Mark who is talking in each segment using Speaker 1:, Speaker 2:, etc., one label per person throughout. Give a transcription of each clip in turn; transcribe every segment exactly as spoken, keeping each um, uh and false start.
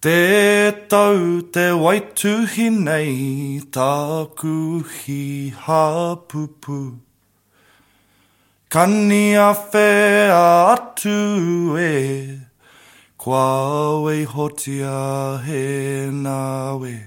Speaker 1: Te tau te waituhi nei, tāku hi hapupu. Kani a whea atu e, kua wei hotia he nawe.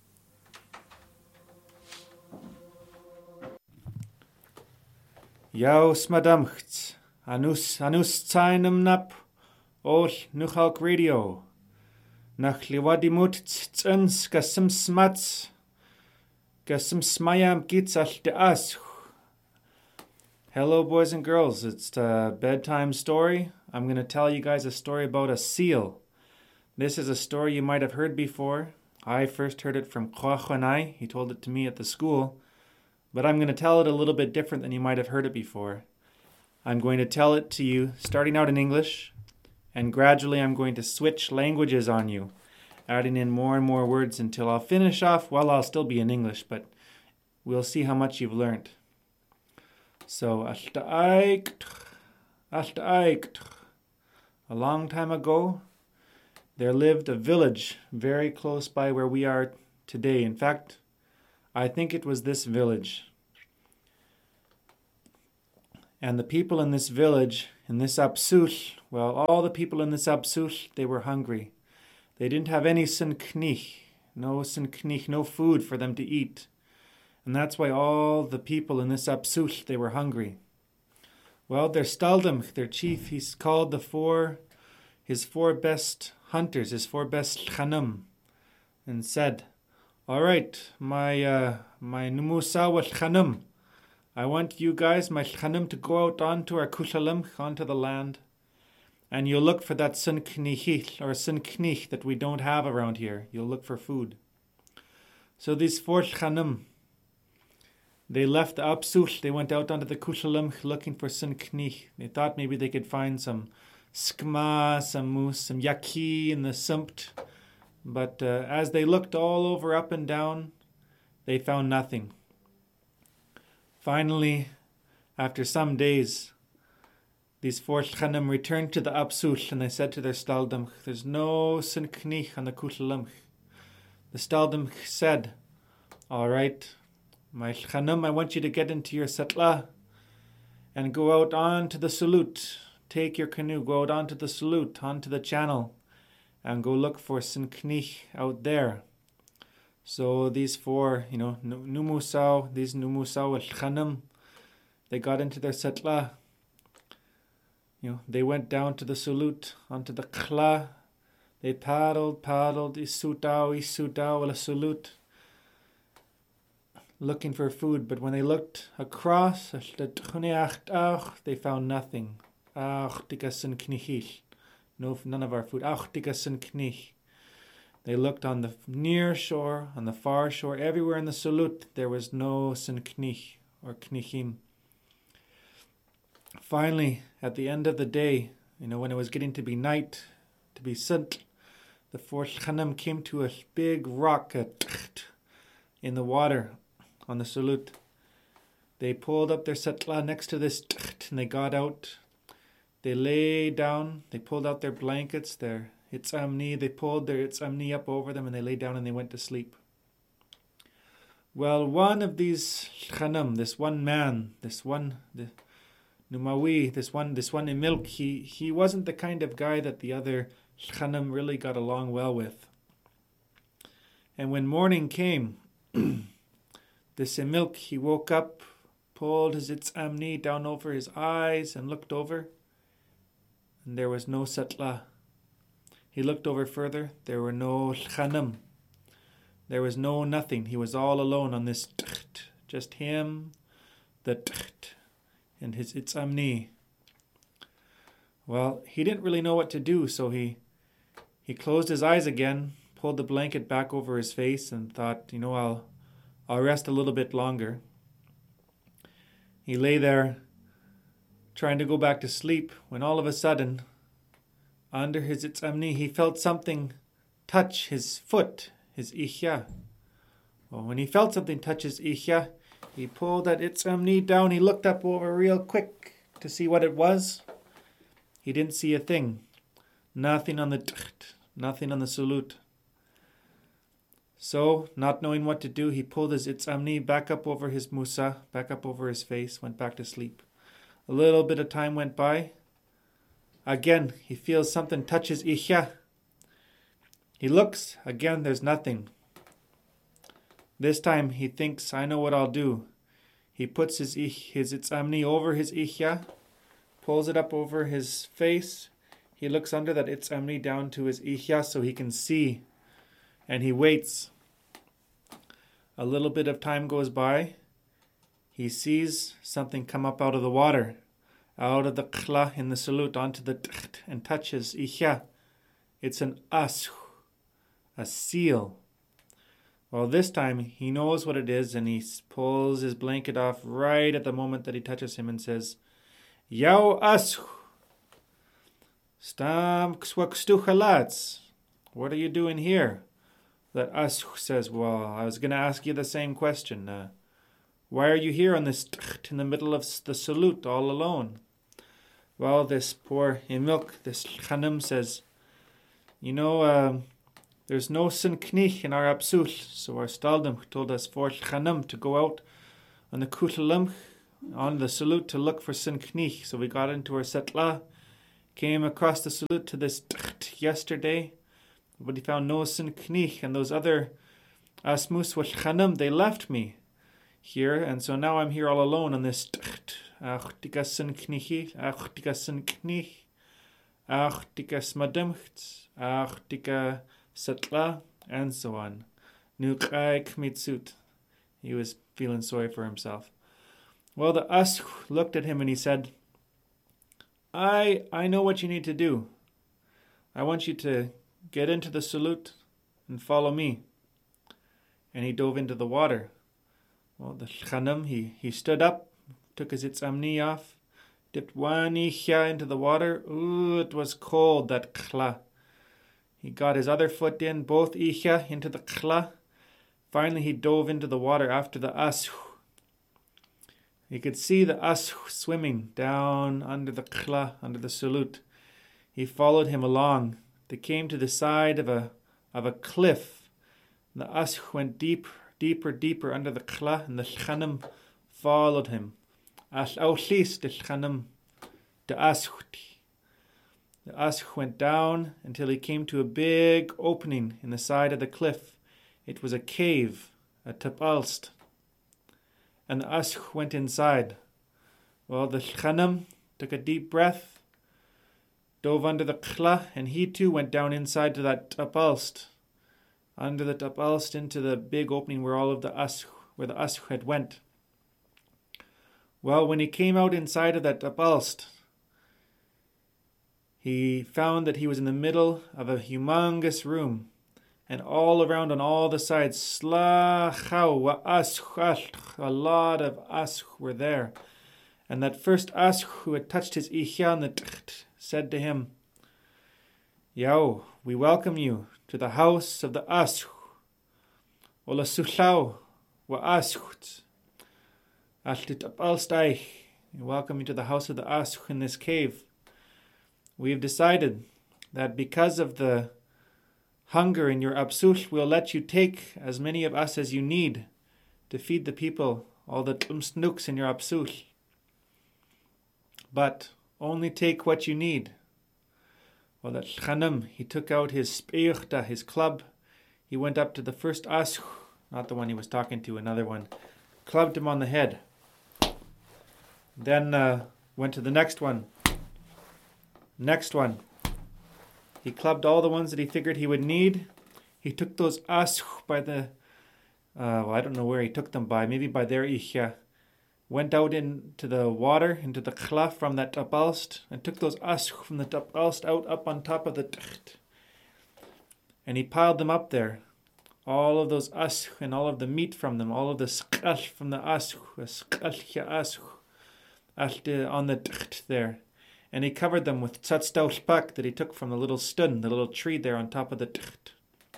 Speaker 2: Jaus madamcht, anus anus tsainum nap, ol nuchalk radio. Nach liwadimut tsins gasim smats, gasim smayam gits al de as. Hello boys and girls, it's a bedtime story. I'm going to tell you guys a story about a seal. This is a story you might have heard before. I first heard it from Kwakwanai. He told it to me at the school. But I'm going to tell it a little bit different than you might have heard it before. I'm going to tell it to you starting out in English, and gradually I'm going to switch languages on you, adding in more and more words until I'll finish off. Well, I'll still be in English, but we'll see how much you've learned. So, a long time ago, there lived a village very close by where we are today. In fact, I think it was this village. And the people in this village, in this Apsuch, well, all the people in this Apsuch, they were hungry. They didn't have any sinknich, no sinknich, no food for them to eat. And that's why all the people in this Apsuch, they were hungry. Well, their staldom, their chief, he's called the four, his four best hunters, his four best chanum, and said, all right, my uh, my numusawa chanum, I want you guys, my chanum, to go out onto our kushalim, onto the land, and you'll look for that sinknich or sinknich that we don't have around here. You'll look for food. So these four chanum, they left the Apsuch, they went out onto the kushalim looking for sinknich. They thought maybe they could find some skma, some moose, some yaki in the sumpt. But uh, as they looked all over, up and down, they found nothing. Finally, after some days, these four chanim returned to the Apsuch, and they said to their staldam, there's no sinknich on the kushalim. The staldam said, all right, my chanim, I want you to get into your setla and go out onto the salut. Take your canoe, go out onto the salut, onto the channel, and go look for sinknich out there. So these four, you know, numusau, these numusau chanim, they got into their setla. You know, they went down to the salut, onto the kla. They paddled, paddled, isutau, isutau, la salut, looking for food. But when they looked across, they found nothing. No, none of our food. They looked on the near shore, on the far shore, everywhere in the salut, there was no sinknich or knichim. Finally, at the end of the day, you know, when it was getting to be night, to be sint, the four chanim came to a big rock in the water on the salut. They pulled up their setla next to this and they got out. They lay down, they pulled out their blankets, their itzamni, they pulled their itzamni up over them and they lay down and they went to sleep. Well, one of these chanam, this one man, this one the numawi, this one this one Emilk, he, he wasn't the kind of guy that the other chanam really got along well with. And when morning came, this Emilk, he woke up, pulled his itzamni down over his eyes and looked over. And there was no setla. He looked over further. There were no chanim. There was no nothing. He was all alone on this tcht. Just him, the tcht, and his itzamni. Well, he didn't really know what to do, so he he closed his eyes again, pulled the blanket back over his face, and thought, you know, I'll I'll rest a little bit longer. He lay there, trying to go back to sleep, when all of a sudden, under his itzamni, he felt something touch his foot, his ihya. Well, when he felt something touch his ihya, he pulled that itzamni down, he looked up over real quick to see what it was. He didn't see a thing. Nothing on the tcht, Nothing on the Sulut. So, not knowing what to do, he pulled his Itzamni back up over his Musa, back up over his face, went back to sleep. A little bit of time went by. Again, he feels something touch his Ihya. He looks. Again, there's nothing. This time, he thinks, I know what I'll do. He puts his, his Itzamni over his Ihya, pulls it up over his face. He looks under that Itzamni down to his Ihya so he can see. And he waits. A little bit of time goes by. He sees something come up out of the water, out of the Khla in the Sulut onto the Tcht and touches Ihya. It's an Ashu, a seal. Well, this time he knows what it is and he pulls his blanket off right at the moment that he touches him and says, Yao Ashu, Stam Kswakstu Khalats. What are you doing here? That Ashu says, well, I was going to ask you the same question. Uh, why are you here on this tcht in the middle of the Sulut all alone? Well, this poor Imilk, this Khanim says, you know, uh, there's no Sinknich in our Absul, so our Staldim told us for Khanim to go out on the Kutalim, on the Sulut to look for Sinknich. So we got into our Setla, came across the Sulut to this tcht yesterday, but he found no Sinknich, and those other Asmus wal Khanim, they left me here, and so now I'm here all alone on this tcht. Ach, tika Sinknichi, ach, tika Sinknich, ach, tika Smadimcht, ach, tika Setla, and so on. Nukai Kmitsut. He was feeling sorry for himself. Well, the Ash looked at him and he said, I I know what you need to do. I want you to get into the Sulut and follow me. And he dove into the water. Well, the Khanim, he, he stood up, took his Itzamni off, dipped one Ihya into the water. Ooh, it was cold, that Khla. He got his other foot in, both Ihya into the Khla. Finally, he dove into the water after the Ashu. He could see the Ashu swimming down under the Khla, under the Sulut. He followed him along. They came to the side of a of a cliff. The Ashu went deeper, deeper, deeper under the Khla, and the Khanim followed him. Al-Awlis, the Khanim, the Ashu. The Ashu went down until he came to a big opening in the side of the cliff. It was a cave, a tapalst. And the Ashu went inside. Well, the Khanim took a deep breath, dove under the Khla, and he too went down inside to that tapalst. Under the tapalst into the big opening where all of the Ashu, where the Ashu had went. Well, when he came out inside of that tapalst, he found that he was in the middle of a humongous room, and all around on all the sides, Slachaw wa Ashu, a lot of Ashu were there. And that first Ashu who had touched his Ihya on the tcht said to him, Yao, we welcome you to the house of the Ashu. Ola Suhlaw wa Ashu. Ashtit Apalstaich. We welcome you to the house of the Ashu in this cave. We have decided that because of the hunger in your Absul, we'll let you take as many of us as you need to feed the people, all the tlumsnuks in your Absul. But only take what you need. Well, that Khanim, he took out his speirta, his club. He went up to the first Ashu, not the one he was talking to, another one, clubbed him on the head. Then uh, went to the next one. Next one. He clubbed all the ones that he figured he would need. He took those Ashu by the, uh, well, I don't know where he took them by, maybe by their Ihya. Went out into the water, into the Khla from that tapalst, and took those Ashu from the tapalst out up on top of the tcht. And he piled them up there. All of those Ashu and all of the meat from them, all of the skal from the Ashu, the skalcha Ashu, on the tcht there. And he covered them with tzatztaushpak that he took from the little stun, the little tree there on top of the tcht.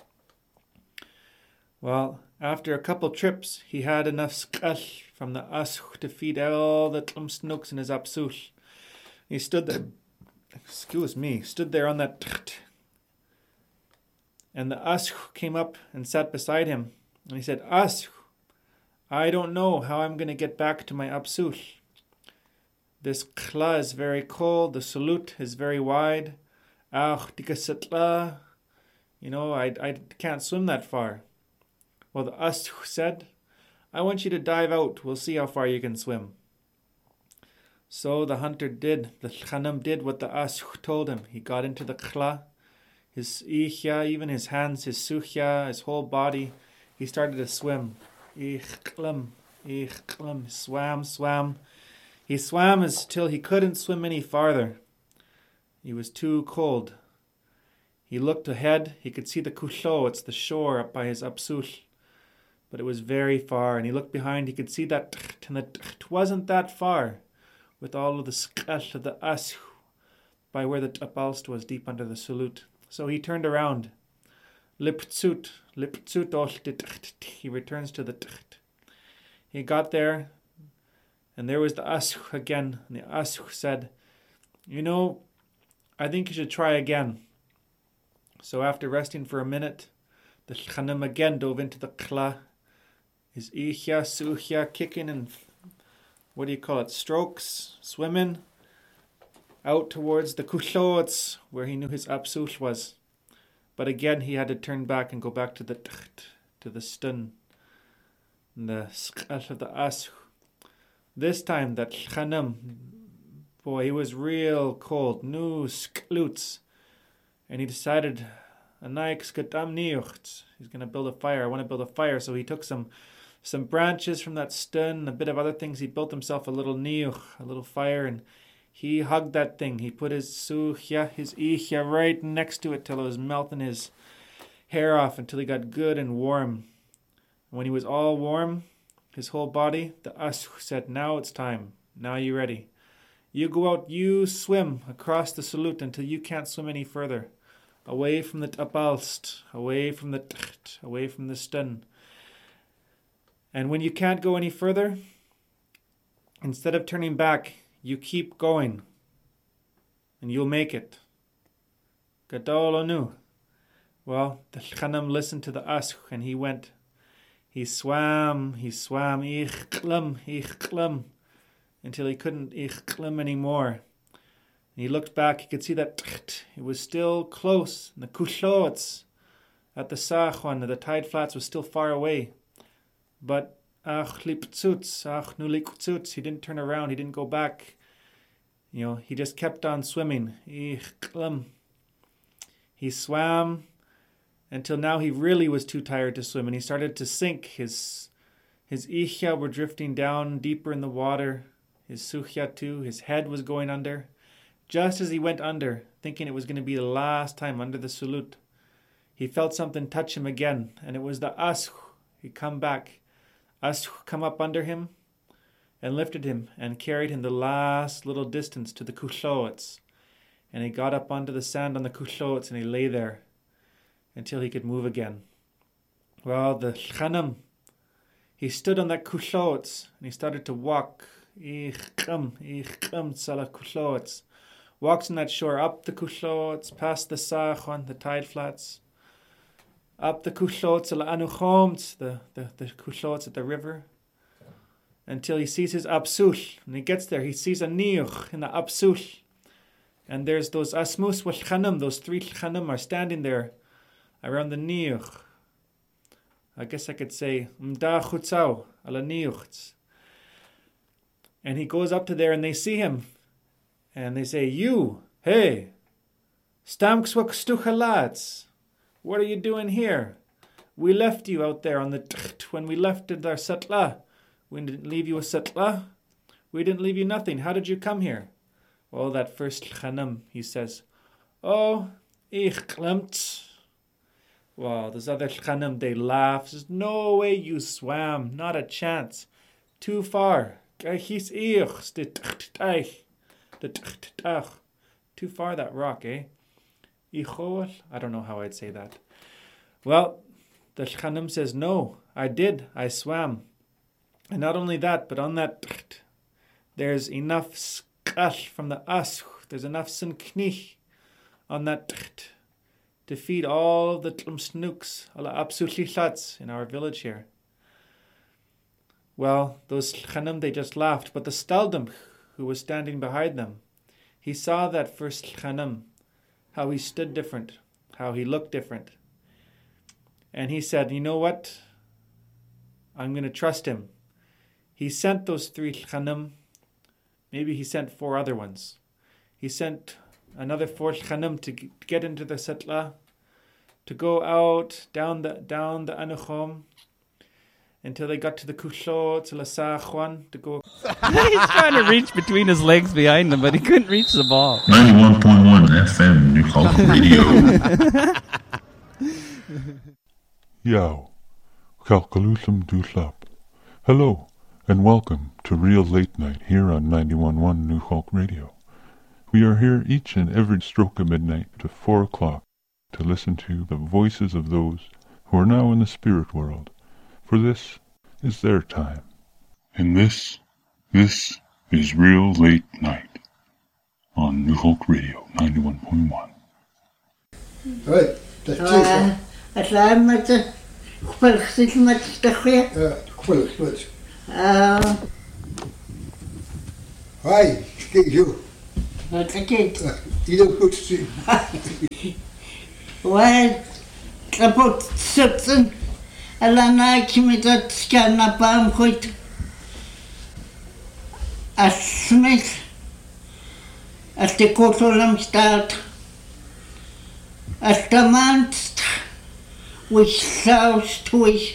Speaker 2: Well, after a couple trips, he had enough skal from the Ashu to feed all the tlumsnuks in his Absul. He stood there, excuse me, stood there on that tcht, And the Asch came up and sat beside him. And he said, Asch, I don't know how I'm going to get back to my Absul. This Kla is very cold. The Sulut is very wide. Ach, dikasatla. You know, I, I can't swim that far. Well, the Asch said, I want you to dive out. We'll see how far you can swim. So the hunter did, the Khanam did what the Asch told him. He got into the Kla, his Ihya, even his hands, his Suhya, his whole body. He started to swim. Ichklam, ichklam, swam, swam. He swam until he couldn't swim any farther. He was too cold. He looked ahead. He could see the Kusho, it's the shore up by his Absul. But it was very far. And he looked behind. He could see that Tcht, and the Tcht wasn't that far, with all of the Skal of the Asch by where the Tapalst was, deep under the Sulut. So he turned around. Liptsut, liptsut ol de Tcht. He returns to the Tcht. He got there, and there was the Asch again. And the Asch said, you know, I think you should try again. So after resting for a minute, the Khanam again dove into the Kla. His Ihya, Suhya, kicking and, what do you call it, strokes, swimming out towards the Kushots, where he knew his Absul was. But again, he had to turn back and go back to the Tcht, to the Stun, and the Skal of the Asch. This time, that Khanam, boy, he was real cold, new skluts, and he decided, he's going to build a fire. I want to build a fire. So he took some some branches from that stun, a bit of other things. He built himself a little niuch, a little fire, and he hugged that thing. He put his suhya, his ihya right next to it till it was melting his hair off until he got good and warm. And when he was all warm, his whole body, the Asch said, now it's time. Now you're ready. You go out, you swim across the Sulut until you can't swim any further. Away from the Tapalst, away from the Tcht, away from the Stun. And when you can't go any further, instead of turning back, you keep going. And you'll make it. Gadol Anu. Well, the Khanam listened to the Asch and he went. He swam, he swam, ichklam, ichklam, until he couldn't ichklam anymore. And he looked back, he could see that Tcht, it was still close. And the Kushots at the Sachwan, the tide flats, was still far away. But ach liptsutz, ach nuliktsutz, he didn't turn around, he didn't go back. You know, he just kept on swimming. Ichklam. He swam until now he really was too tired to swim, and he started to sink. His his ihya were drifting down deeper in the water. His suhya too, his head was going under. Just as he went under, thinking it was going to be the last time under the Sulut, he felt something touch him again, and it was the Asch. He come back. Asch come up under him and lifted him and carried him the last little distance to the Kushots. And he got up onto the sand on the Kushots and he lay there until he could move again. Well, the Khanam, he stood on that Kushots and he started to walk. Ichkam, ichkam, sala Kushots. Walks on that shore, up the Kushots, past the Sachwan, the tide flats. Up the Kushots, the, the, the Kushots at the river, until he sees his Absul. And he gets there, he sees a Niuch in the Absul. And there's those Asmus wal Khanam, those three Khanam are standing there around the Niuch. I guess I could say, Mda Chutzau, ala Niuchts. And he goes up to there and they see him. And they say, you, hey, Stamkswak Stuchalats. What are you doing here? We left you out there on the Tcht when we left our Satla. We didn't leave you a Satla. We didn't leave you nothing. How did you come here? Well, that first Khanam, he says, oh, ich klemt. Well, those other Khanam, they laugh. Says, no way you swam. Not a chance. Too far. His ich, the Tcht the Tcht Too far, that rock, eh? I don't know how I'd say that. Well, the Khanam says, no, I did. I swam. And not only that, but on that Tcht, there's enough skal from the Asch. There's enough sinknich on that Tcht to feed all of the tlumsnooks, all the absulitlats in our village here. Well, those Chanim, they just laughed, but the Staldum, who was standing behind them, he saw that first Chanim, how he stood different, how he looked different. And he said, you know what? I'm going to trust him. He sent those three Chanim. Maybe he sent four other ones. He sent another four Chanim to get into the Setla, to go out down the down the Anuchom until they got to the Kushlo, to La Juan, to go.
Speaker 3: He's trying to reach between his legs behind him, but he couldn't reach the ball.
Speaker 4: ninety-one point one F M, New Hulk Radio.
Speaker 5: Yao, Kalkalusum Duslap. Hello, and welcome to Real Late Night here on ninety-one point one New Hulk Radio. We are here each and every stroke of midnight to four o'clock to listen to the voices of those who are now in the spirit world, for this is their time. And this, this is Real Late Night on New Hulk Radio ninety-one point one.
Speaker 6: Right, that's it.
Speaker 7: At laat met de gepulgd met de geer.
Speaker 6: Ja, gepulgd met.
Speaker 7: Ah,
Speaker 6: Hi, kijk zo.
Speaker 7: wat ik het.
Speaker 6: Ieder goed zien.
Speaker 7: Wel, kapot zitten. En dan had je met dat scannapaam goed. Als smith. Als de kotelum staat. Als de maand. Which sounds twitch.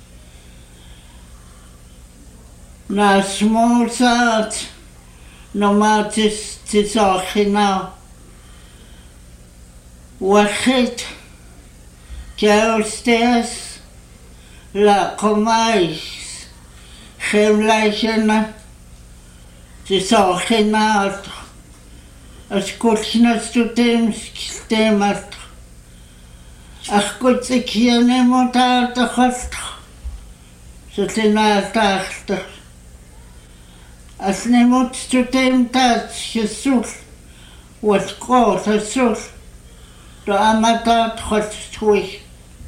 Speaker 7: Na small salt. No matter tis all now. Wachit. Downstairs. La comais. Geen lijstje. Tis all now. Als kutschna studems stemmat. Ach goed, ik hier niemand uit de gast. Ze zijn uit de achter. Als niemand student uit gezocht, wordt groot gezocht. De amateur gaat terug.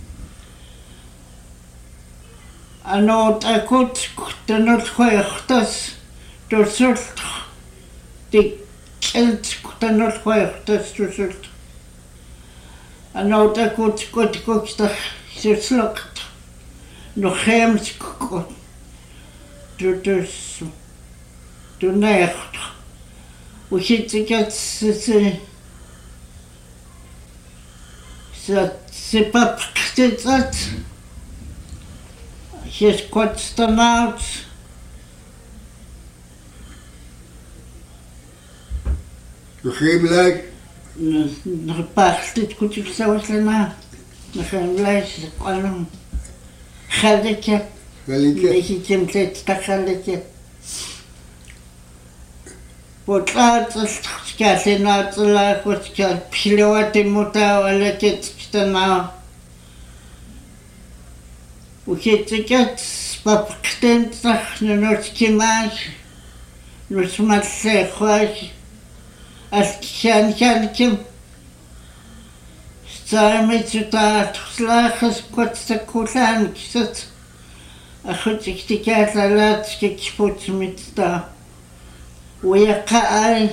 Speaker 7: En ook ik goed, de noodgewichtes, de zocht. Die kind, de noodgewichtes, de zocht. En ook ik goed, goed, goed, de zocht. Nog geen goed. De dus. De nacht. Hoe zit ik het? Ze. Ze. Ze papakt het. Je is kort dan uit.
Speaker 6: Je geen lijk.
Speaker 7: Nog pakt het goed ik zo na. Nog geen lijstje. Allemaal. Galletje.
Speaker 6: Galletje.
Speaker 7: Ik zit hem steeds dat galletje. Вот это сказали на целых вот сказали пилоты мутавали тетстана. Учитель спаптентах ночкимаш, ночматсе хваш, аскянкянким. Сами сюда слахас котсакуланксат. А хоть их текят лалатски кипутмитста. ويقع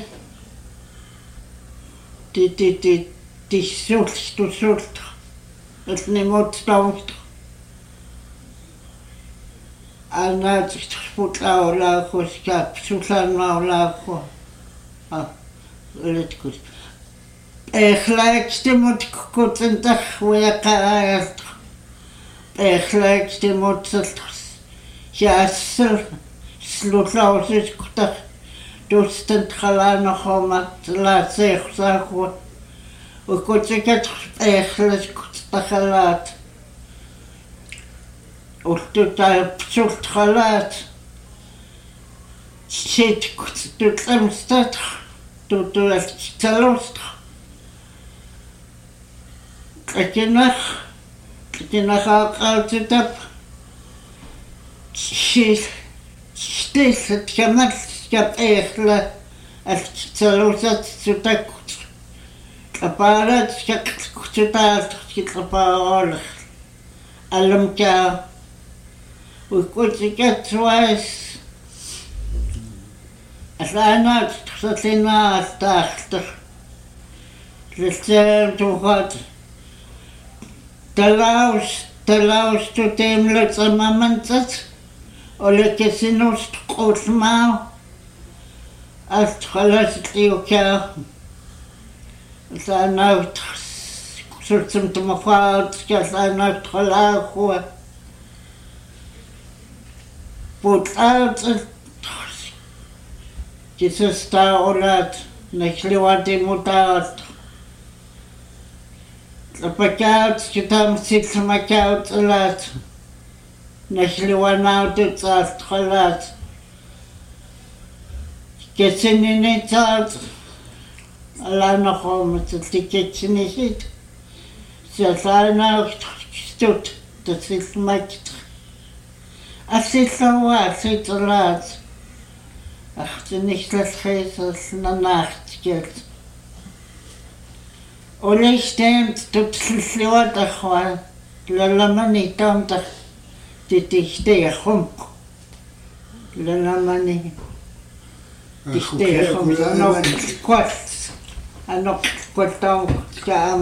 Speaker 7: دي دي دي دي سولت دو سولت اتني موت داوت انا تخبط لا ولا خوشكاب سولان ما ولا خو اه قلت كنت اخلاك تموت كنت انتخ ويقع اخلاك تموت ياسر سلوتلاوسيس كنت دوستن خلانا خومت لا سيخ ساخو وكنت كنت اخلص كنت تخلات وكنت بسولت خلات شيت كنت تلمستت كنت تلوست كتنخ كتنخ اقال تتب شيت شتيت كملت. Ik heb eigenlijk als zelfs dat zo dat Kaparat skakkutsutaat skitrapaolah. Alam ka ukutsikatsuais. Asanat satlina tahta. Listem tuhat. Talaus talaus tu temlet samamantsat. Ole kesinus qulmao. Ast khalas tiuka. Asanat sultsum tumafaat asanat khalaqwa. Putat Jesus ta olat nakhliwati mutat. Lapakat kitam sitmakat olat. Nakhliwanaut tsat khalat. Kesinini tsat ala nakhom tsiketsinishit. Sasana stut tsitmak. Asisawa sitlat. Ach, du nicht das Jesus in der Nacht geht. Und ich stimmt, du tslot achwa. Lalamani tamta. Die dich der Hump. Lalamani. Dich der Hump. Noch kurz. Noch kurz.